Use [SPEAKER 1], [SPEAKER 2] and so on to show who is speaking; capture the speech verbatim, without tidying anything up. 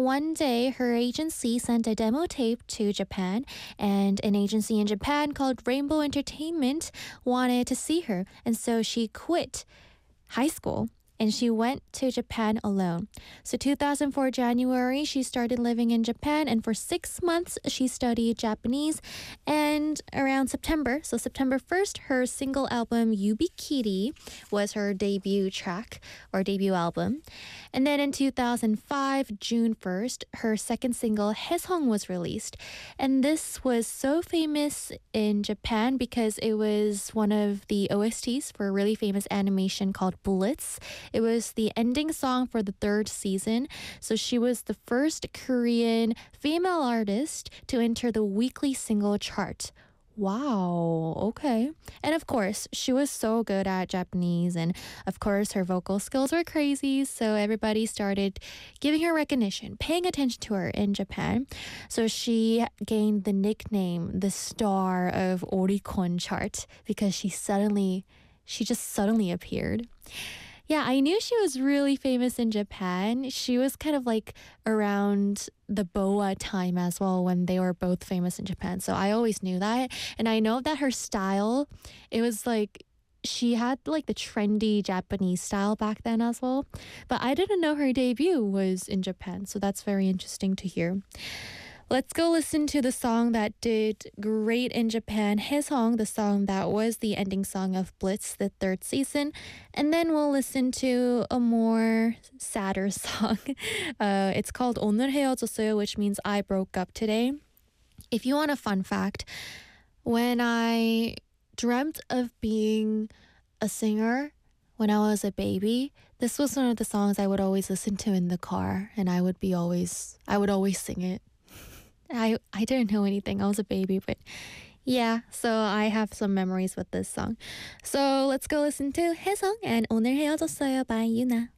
[SPEAKER 1] one day, her agency sent a demo tape to Japan, and an agency in Japan called Rainbow Entertainment wanted to see her. And so she quit high school and she went to Japan alone. So two thousand four January, she started living in Japan, and for six months she studied Japanese. And around September, so September first, her single album Yubikiri was her debut track or debut album. And then in two thousand five, June first, her second single Haesong was released. And this was so famous in Japan because it was one of the O S Ts for a really famous animation called Blitz. It was the ending song for the third season. So she was the first Korean female artist to enter the weekly single chart. Wow, okay. And of course, she was so good at Japanese, and of course, her vocal skills were crazy, so everybody started giving her recognition, paying attention to her in Japan. So she gained the nickname, the star of Oricon chart, because she suddenly, she just suddenly appeared. Yeah, I knew she was really famous in Japan. She was kind of like around the B O A time as well when they were both famous in Japan. So I always knew that. And I know that her style, it was like she had like the trendy Japanese style back then as well. But I didn't know her debut was in Japan. So that's very interesting to hear. Let's go listen to the song that did great in Japan, Haesong, the song that was the ending song of Blitz, the third season. And then we'll listen to a more sadder song. Uh, it's called 오늘 헤어졌어요, which means I broke up today. If you want a fun fact, when I dreamt of being a singer when I was a baby, this was one of the songs I would always listen to in the car, and I would be always, I would always sing it. I, I didn't know anything. I was a baby, but yeah, so I have some memories with this song. So let's go listen to Haesong and 오늘 헤어졌어요 by Yuna.